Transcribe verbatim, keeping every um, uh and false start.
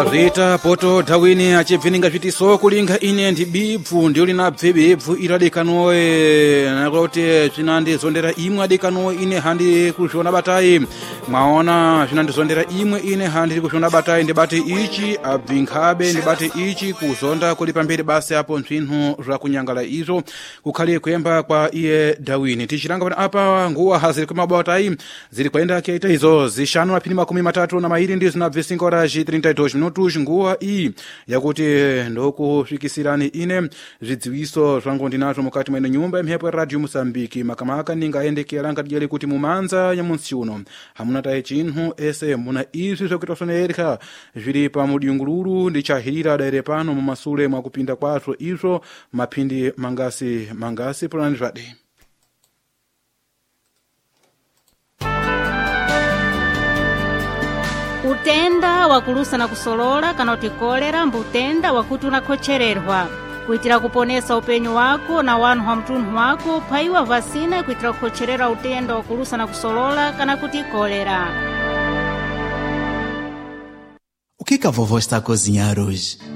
Rita poto dhawini achibvininga zvitiso kulinga ine ndi bibvu ndiyo linabve bibvu iradekanoe nakuti zvinandizondera imwe adekanoe ine handi kuzviona batai mwaona zvinandizondera imwe ine handi kuzviona batai ndibate ichi abvinkhabe ndibate ichi kuzonda kuli pamberi basi apo nthinhu zvakunyangala izvo kukhale kuyemba kwa iye dhawini tichiranga pano apa nguwa haziri kumabatai ziri kuenda keita izo zishanu maphini makumi matatu na mairi ndi zinabve cinco horas e trinta e dois minutos nguwa iyi yakuti ndokusvikisirani ine zvidziwiso zvangu ndinazvo mukati mwene nyumba yemhepo ya radio Mosambiki makamaka ningaendekera ngatidyere kuti mumanza nyamunsi uno hamuna taye chinhu ese muna izvi zvakuita sonereka zviri pa mudyungululu ndichahirira daire pano mumasule mwakupinda kwazvo izvo maphindi mangasi mangasi pulani zvade utenda wakulusa na kusolola kana kuti kolera mbutenda wakuti unakhochererwa kuitira kuponesa upenyu wako na wanu wa mtunhu wako phaiwa vasina kuitira kukhocherera utenda wakulusa na kusolola kana kuti kolera. O que que a vovó está a cozinhar hoje?